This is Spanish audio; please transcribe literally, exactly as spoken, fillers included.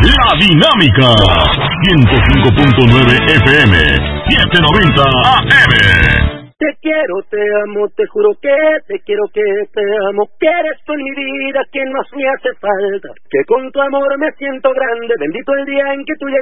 La Dinámica. ciento cinco punto nueve F M, setecientos noventa A M. Te quiero, te amo, te juro que te quiero, que te amo, que eres tú en mi vida, quien más me hace falta, que con tu amor me siento grande, bendito el día en que tú llegas.